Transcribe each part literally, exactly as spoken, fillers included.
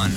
one.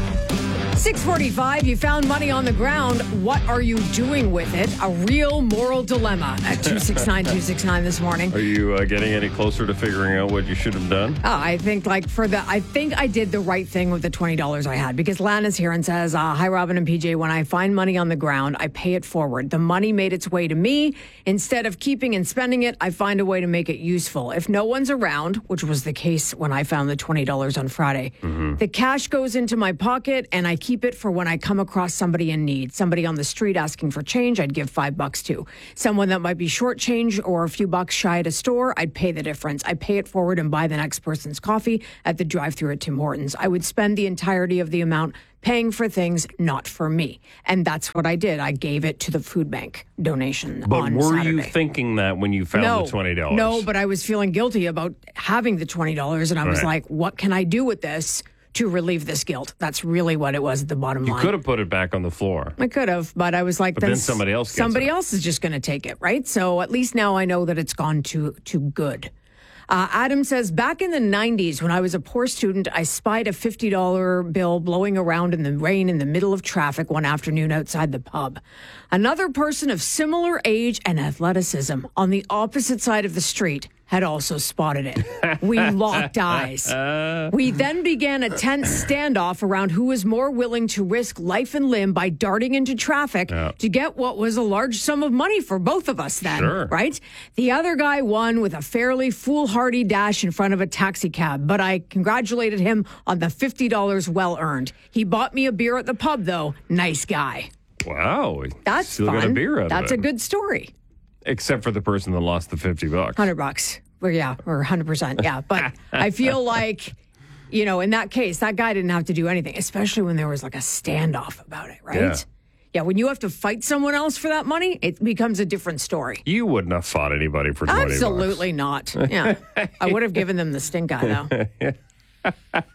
six forty-five, you found money on the ground. What are you doing with it? A real moral dilemma at two six nine, two six nine this morning. Are you uh, getting any closer to figuring out what you should have done? Oh, I think like for the, I think I did the right thing with the twenty dollars I had because Lana's here and says, uh, hi, Robin and P J, when I find money on the ground, I pay it forward. The money made its way to me. Instead of keeping and spending it, I find a way to make it useful. If no one's around, which was the case when I found the twenty dollars on Friday, mm-hmm. the cash goes into my pocket and I keep it for when I come across somebody in need. Somebody on the street asking for change, I'd give five bucks to. Someone that might be short change or a few bucks shy at a store, I'd pay the difference. I pay it forward and buy the next person's coffee at the drive-thru at Tim Hortons. I would spend the entirety of the amount paying for things not for me. And that's what I did. I gave it to the food bank donation but on were Saturday. you thinking that when you found no, the twenty dollars? No, but I was feeling guilty about having the twenty dollars and I was right. like, what can I do with this to relieve this guilt? That's really what it was at the bottom You line. could have put it back on the floor. I could have, but I was like, But then somebody else gets somebody it. else is just going to take it, right? So at least now I know that it's gone to to good. Uh, Adam says, back in the nineties, when I was a poor student, I spied a fifty dollar bill blowing around in the rain in the middle of traffic one afternoon outside the pub. Another person of similar age and athleticism on the opposite side of the street had also spotted it. We locked eyes. We then began a tense standoff around who was more willing to risk life and limb by darting into traffic yeah. to get what was a large sum of money for both of us then, sure. right? The other guy won with a fairly foolhardy dash in front of a taxi cab, but I congratulated him on the fifty dollars well earned. He bought me a beer at the pub, though. Nice guy. Wow. That's Still fun. got a beer out of That's it. a good story. Except for the person that lost the fifty bucks. one hundred bucks. Well, yeah, or one hundred percent. Yeah. But I feel like, you know, in that case, that guy didn't have to do anything, especially when there was like a standoff about it, right? Yeah. Yeah, when you have to fight someone else for that money, it becomes a different story. You wouldn't have fought anybody for twenty Absolutely not. Yeah. I would have given them the stink eye, though.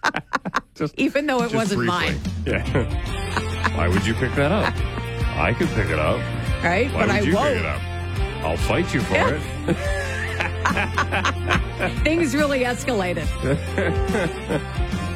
Just, Even though it just wasn't briefly. mine. Yeah. Why would you pick that up? I could pick it up. Right? Why but would I you won't. pick it up? I'll fight you for Yeah. it. Things really escalated.